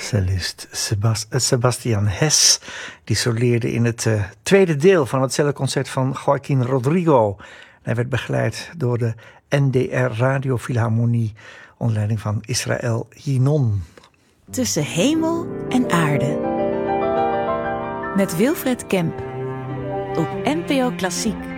cellist Sebastian Hess, die soleerde in het tweede deel van het celloconcert van Joaquín Rodrigo. Hij werd begeleid door de NDR Radiofilharmonie onder leiding van Israël Yinon. Tussen hemel en aarde met Wilfred Kemp op NPO Klassiek.